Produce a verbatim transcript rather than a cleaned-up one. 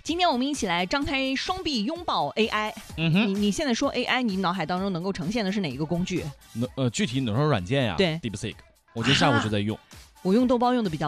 今天我们一起来张开双臂拥抱 A I。 嗯哼， 你你现在说 A I， 你脑海当中能够呈现的是哪一个工具？ 呃，具体哪种软件呀？ 对 ，DeepSeek，我今天下午就在用。 我用豆包用的比较